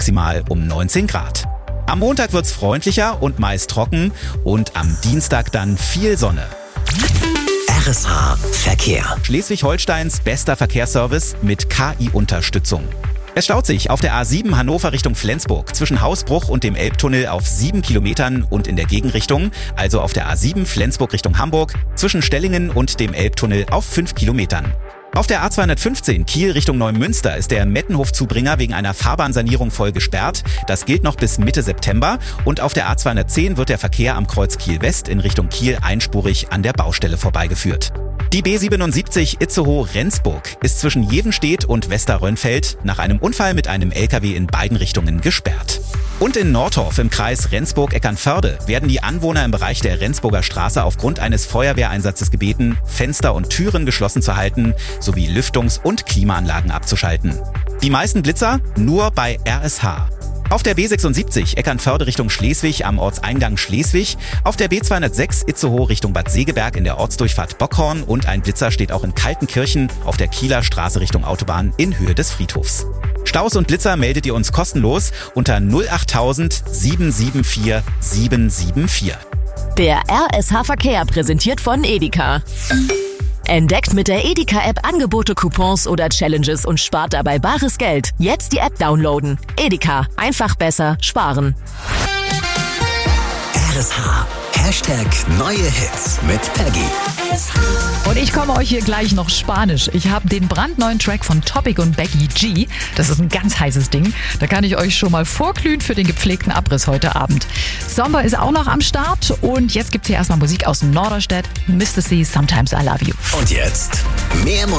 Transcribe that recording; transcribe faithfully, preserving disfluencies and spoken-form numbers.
maximal um neunzehn Grad. Am Montag wird's freundlicher und meist trocken und am Dienstag dann viel Sonne. R S H Verkehr. Schleswig-Holsteins bester Verkehrsservice mit K I-Unterstützung. Es staut sich auf der A sieben Hannover Richtung Flensburg zwischen Hausbruch und dem Elbtunnel auf sieben Kilometern und in der Gegenrichtung, also auf der A sieben Flensburg Richtung Hamburg, zwischen Stellingen und dem Elbtunnel auf fünf Kilometern. Auf der A zweihundertfünfzehn Kiel Richtung Neumünster ist der Mettenhof-Zubringer wegen einer Fahrbahnsanierung voll gesperrt. Das gilt noch bis Mitte September. Und auf der A zweihundertzehn wird der Verkehr am Kreuz Kiel-West in Richtung Kiel einspurig an der Baustelle vorbeigeführt. Die B siebenundsiebzig Itzehoe-Rendsburg ist zwischen Jevenstedt und Westerrönfeld nach einem Unfall mit einem L K W in beiden Richtungen gesperrt. Und in Nordhorf im Kreis Rendsburg-Eckernförde werden die Anwohner im Bereich der Rendsburger Straße aufgrund eines Feuerwehreinsatzes gebeten, Fenster und Türen geschlossen zu halten, sowie Lüftungs- und Klimaanlagen abzuschalten. Die meisten Blitzer nur bei R S H. Auf der B sechsundsiebzig Eckernförde Richtung Schleswig am Ortseingang Schleswig, auf der B zweihundertsechs Itzehoe Richtung Bad Segeberg in der Ortsdurchfahrt Bockhorn und ein Blitzer steht auch in Kaltenkirchen auf der Kieler Straße Richtung Autobahn in Höhe des Friedhofs. Staus und Blitzer meldet ihr uns kostenlos unter null achttausend sieben sieben vier sieben sieben vier. Der R S H Verkehr präsentiert von Edeka. Entdeckt mit der Edeka-App Angebote, Coupons oder Challenges und spart dabei bares Geld. Jetzt die App downloaden. Edeka. Einfach besser sparen. R S H. Hashtag neue Hits mit Peggy. Und ich komme euch hier gleich noch Spanisch. Ich habe den brandneuen Track von Topic und Becky G. Das ist ein ganz heißes Ding. Da kann ich euch schon mal vorglühen für den gepflegten Abriss heute Abend. Sommer ist auch noch am Start. Und jetzt gibt's hier erstmal Musik aus Norderstedt. Mister C, Sometimes I Love You. Und jetzt mehr Musik.